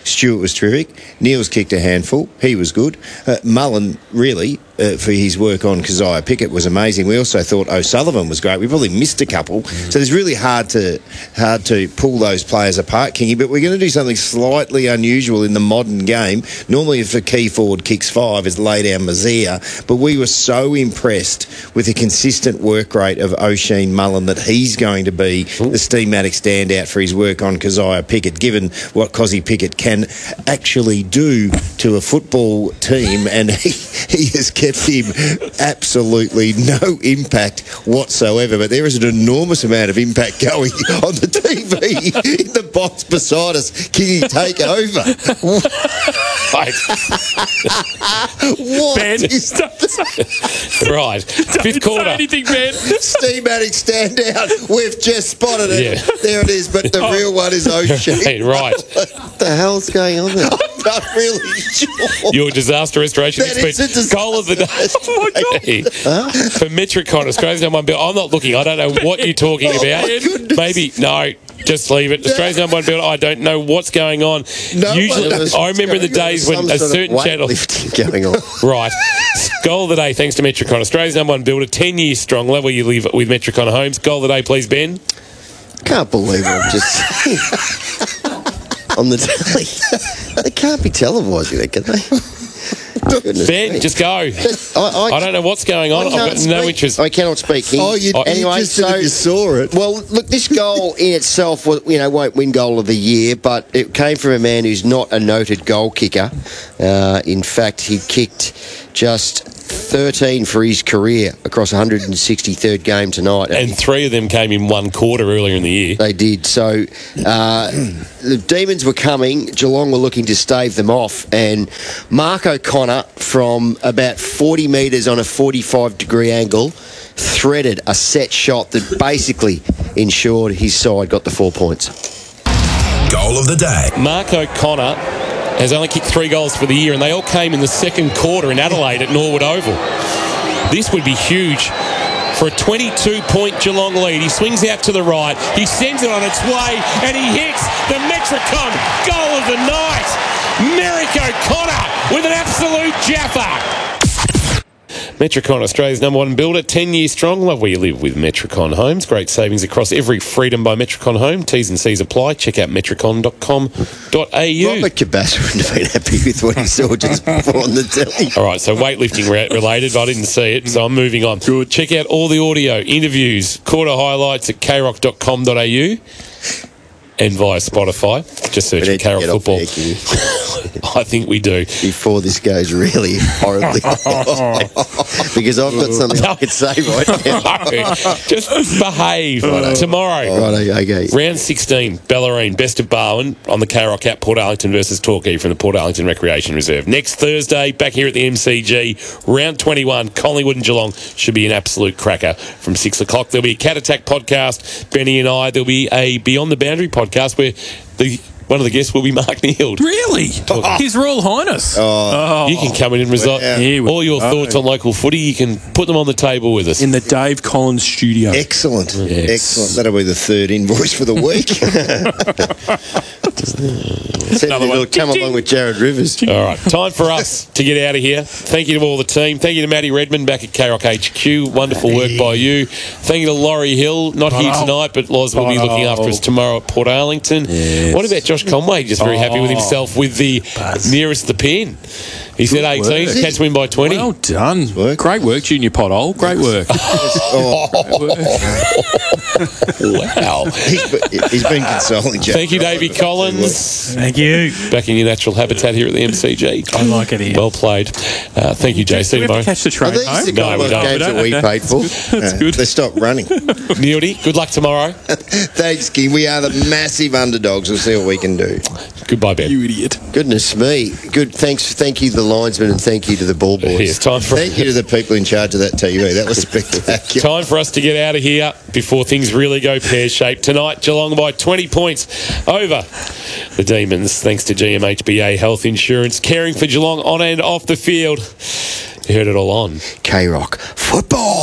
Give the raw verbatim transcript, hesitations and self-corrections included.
Stewart was terrific. Neil's kicked a handful. He was good. Uh, Mullen, really, uh, for his work on Keziah Pickett was amazing. We also thought O'Sullivan was great. We probably missed a couple. Mm. So it's really hard to hard to pull those players apart, Kingy, but we're going to do something slightly unusual in the modern game. Normally, if a key forward kicks five, it's lay down Mazia, but we were so impressed with the consistent work rate of O'Sheen Mullen that he's going to be the Steamatic standout for his work on Keziah Pickett, given what Cozzy Pickett can actually do to a football team, and he, he has kept him absolutely no impact whatsoever. But there is an enormous amount of impact going on the T V in the box beside us. Kingy, take over. Right. What Ben, is that? Right. Don't Fifth quarter. say anything, Ben. Steamatic standout. We've just spotted it. Yeah. There it is. But the Oh. real one is O'Sheen. Hey, right. What the hell's going on there? I'm not really sure. Your disaster restoration That is expert. a disaster. Goal of the day. Oh, my God. Hey, for Metricon, Australia's number one builder. I'm not looking. I don't know what you're talking Oh, about. my goodness. Maybe, no. Just leave it. Australia's number one builder. I don't know what's going on. No Usually, one knows I what's remember the going on. days when Some a sort of certain channel. weightlifting going on. Right. Goal of the day, thanks to Metricon. Australia's number one builder, ten years strong. Love where you live with Metricon Homes. Goal of the day, please, Ben. Can't believe it. I'm just on the telly. They can't be televising that, can they? Goodness Ben, me. just go. I, I, I don't know what's going on. I I've can't got no speak. interest. I cannot speak. Oh, you, Oh, anyway, interested so if you saw it. Well, look, this goal in itself, was, you know, won't win goal of the year, but it came from a man who's not a noted goal kicker. Uh, in fact, he kicked just thirteen for his career across one hundred sixty-third game tonight. And three of them came in one quarter earlier in the year. They did. So uh, the Demons were coming. Geelong were looking to stave them off. And Mark O'Connor, from about forty metres on a forty-five degree angle, threaded a set shot that basically ensured his side got the four points. Goal of the day. Mark O'Connor has only kicked three goals for the year, and they all came in the second quarter in Adelaide at Norwood Oval. This would be huge for a twenty-two point Geelong lead. He swings out to the right. He sends it on its way, and he hits the Metricon goal of the night. Merrick O'Connor with an absolute jaffa. Metricon, Australia's number one builder, ten years strong. Love where you live with Metricon Homes. Great savings across every Freedom by Metricon home. T's and C's apply. Check out metricon dot com dot a u. Robert Cabas wouldn't have been happy with what he saw just before on the telly. All right, so weightlifting re- related, but I didn't see it, so I'm moving on. Good. Check out all the audio, interviews, quarter highlights at k rock dot com dot a u and via Spotify. Just search We for need to K-Rock get off Football. there, Kingy, I think we do. before this goes really horribly because I've got something I could say right now. Just behave. Tomorrow, Right, okay. round sixteen, Bellarine, Best of Barwon on the K-Rock app, Port Arlington versus Torquay from the Port Arlington Recreation Reserve. Next Thursday, back here at the M C G, round twenty-one, Collingwood and Geelong should be an absolute cracker from six o'clock. There'll be a Cat Attack podcast, Benny and I. There'll be a Beyond the Boundary podcast where the one of the guests will be Mark Neild. Really? His Royal Highness. Oh. You can come in and result Here we all your go. thoughts on local footy. You can put them on the table with us. In the Dave Collins studio. Excellent. Yes. Excellent. That'll be the third invoice for the week. Said Another it'll one. come along with Jared Rivers. All right, time for us to get out of here. Thank you to all the team. Thank you to Matty Redmond back at K-Rock H Q. Wonderful work by you. Thank you to Laurie Hill. Not here Oh. tonight, but Loz will be Oh. looking after us tomorrow at Port Arlington. Yes. What about Josh Conway? Just very happy with Oh. himself with the Buzz. nearest the pin. He said Good eighteen. work. Cats win by twenty. Well done. work. Great work, Junior Pothole. Great work. Wow. He's, be- he's been consoling, Jared. Thank you, Davey Collins. Thank you. Back in your natural habitat here at the M C G. I like it here. Well played. Uh, thank you, J C. Do we have tomorrow. to catch the Are train these home? the No, kind we of don't. games We don't, that we okay. paid for? That's Uh, good. They stopped running. Neildy, good luck tomorrow. Thanks, King. We are the massive underdogs. We'll see what we can do. Goodbye, Ben. You idiot. Goodness me. Good. Thanks. Thank you to the linesman and thank you to the ball boys. Here's time for Thank you to the people in charge of that T V. That was spectacular. Time for us to get out of here before things really go pear-shaped. Tonight, Geelong by twenty points over the Demons, thanks to G M H B A Health Insurance, caring for Geelong on and off the field. You heard it all on K-Rock Football.